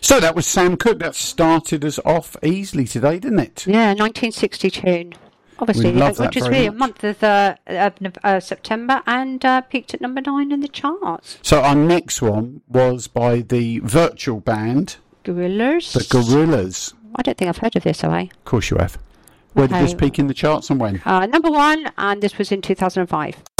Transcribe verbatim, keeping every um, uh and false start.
So that was Sam Cooke. That started us off easily today, didn't it? Yeah, nineteen sixty tune. Obviously, We love that which is very really much. a month of uh, uh, uh, September, and uh, peaked at number nine in the charts. So our next one was by the virtual band, Gorillas. the Gorillas. I don't think I've heard of this, have I? Of course you have. Where did Okay. this peak in the charts and when? Uh, number one, and this was in two thousand five.